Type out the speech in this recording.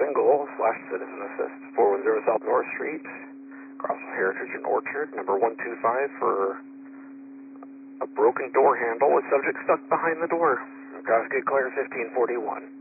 single slash citizen assist, 410 South North Street, across from Heritage and Orchard, number 125 for a broken door handle with subject stuck behind the door. Cross Gate Clear 1541.